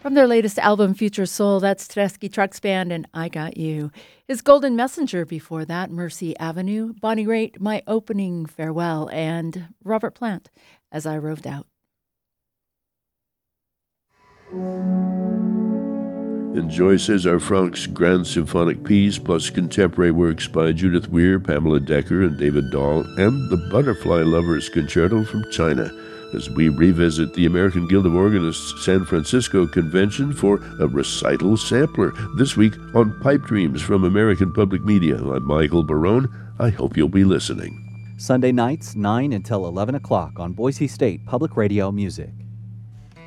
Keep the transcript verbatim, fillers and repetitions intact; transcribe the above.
From their latest album, Future Soul, that's Tedeschi Trucks Band and I Got You. His Golden Messenger before that, Mercy Avenue, Bonnie Raitt, My Opening Farewell, and Robert Plant, As I Roved Out. Enjoy César Franck's Grand Symphonic Piece, plus contemporary works by Judith Weir, Pamela Decker, and David Dahl, and the Butterfly Lovers Concerto from China, as we revisit the American Guild of Organists San Francisco Convention for a recital sampler. This week on Pipe Dreams from American Public Media. I'm Michael Barone. I hope you'll be listening. Sunday nights, nine until eleven o'clock on Boise State Public Radio Music.